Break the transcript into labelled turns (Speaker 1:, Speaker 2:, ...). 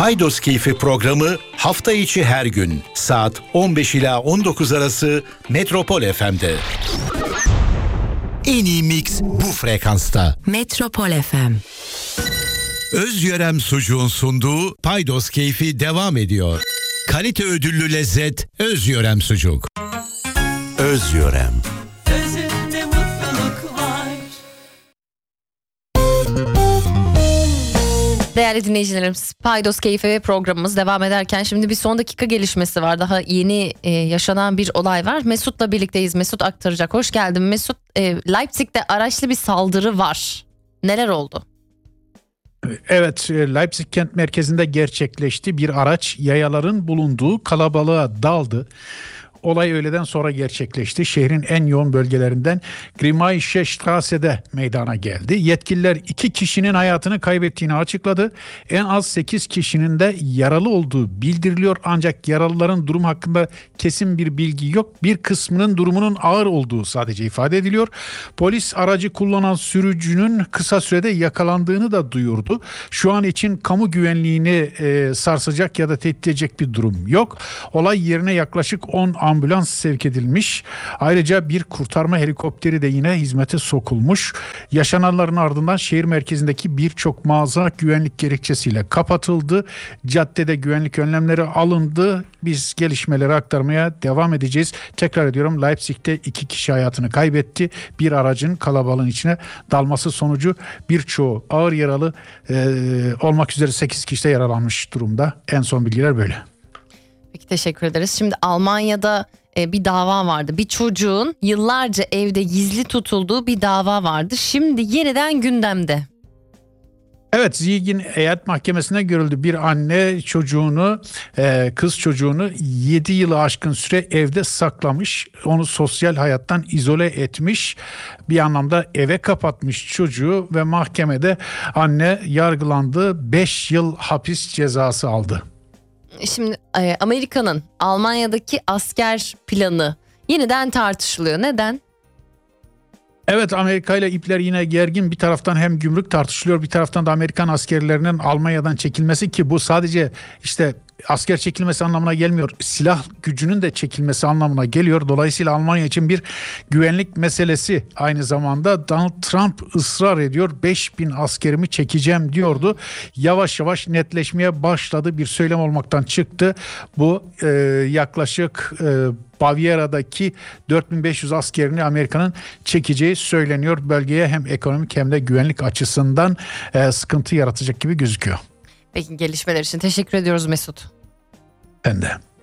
Speaker 1: Paydos Keyfi programı hafta içi her gün saat 15 ila 19 arası Metropol FM'de. En iyi mix bu frekansta.
Speaker 2: Metropol FM.
Speaker 1: Özyörem Sucuğun sunduğu Paydos Keyfi devam ediyor. Kalite ödüllü lezzet Özyörem Sucuk. Özyörem.
Speaker 3: Özünde mutluluk var.
Speaker 2: Değerli dinleyicilerimiz, Paydos Keyfi programımız devam ederken şimdi bir son dakika gelişmesi var. Daha yeni yaşanan bir olay var. Mesut'la birlikteyiz. Mesut aktaracak. Hoş geldin Mesut. Leipzig'te araçlı bir saldırı var. Neler oldu?
Speaker 4: Evet, Leipzig kent merkezinde gerçekleşti. Bir araç yayaların bulunduğu kalabalığa daldı. Olay öğleden sonra gerçekleşti. Şehrin en yoğun bölgelerinden Grimmaische Strasse'de meydana geldi. Yetkililer 2 kişinin hayatını kaybettiğini açıkladı. En az 8 kişinin de yaralı olduğu bildiriliyor. Ancak yaralıların durum hakkında kesin bir bilgi yok. Bir kısmının durumunun ağır olduğu sadece ifade ediliyor. Polis aracı kullanan sürücünün kısa sürede yakalandığını da duyurdu. Şu an için kamu güvenliğini sarsacak ya da tehdit edecek bir durum yok. Olay yerine yaklaşık 10 ambulans sevk edilmiş. Ayrıca bir kurtarma helikopteri de yine hizmete sokulmuş. Yaşananların ardından şehir merkezindeki birçok mağaza güvenlik gerekçesiyle kapatıldı. Caddede güvenlik önlemleri alındı. Biz gelişmeleri aktarmaya devam edeceğiz. Tekrar ediyorum, Leipzig'te 2 kişi hayatını kaybetti. Bir aracın kalabalığın içine dalması sonucu birçoğu ağır yaralı olmak üzere 8 kişi de yaralanmış durumda. En son bilgiler böyle.
Speaker 2: Peki, teşekkür ederiz. Şimdi Almanya'da bir dava vardı. Bir çocuğun yıllarca evde gizli tutulduğu bir dava vardı. Şimdi yeniden gündemde.
Speaker 4: Evet, Sieg'in Eyalet Mahkemesi'ne görüldü. Bir anne çocuğunu, kız çocuğunu 7 yılı aşkın süre evde saklamış. Onu sosyal hayattan izole etmiş. Bir anlamda eve kapatmış çocuğu ve mahkemede anne yargılandı. 5 yıl hapis cezası aldı.
Speaker 2: Şimdi Amerika'nın Almanya'daki asker planı yeniden tartışılıyor. Neden?
Speaker 4: Evet, Amerika ile ipler yine gergin. Bir taraftan hem gümrük tartışılıyor, bir taraftan da Amerikan askerlerinin Almanya'dan çekilmesi, ki bu sadece işte asker çekilmesi anlamına gelmiyor. Silah gücünün de çekilmesi anlamına geliyor. Dolayısıyla Almanya için bir güvenlik meselesi. Aynı zamanda Donald Trump ısrar ediyor. 5.000 askerimi çekeceğim diyordu. Yavaş yavaş netleşmeye başladı. Bir söylem olmaktan çıktı. Bu yaklaşık Bavyera'daki 4500 askerini Amerika'nın çekeceği söyleniyor. Bölgeye hem ekonomik hem de güvenlik açısından sıkıntı yaratacak gibi gözüküyor.
Speaker 2: Peki, gelişmeler için teşekkür ediyoruz Mesut.
Speaker 4: Ben de.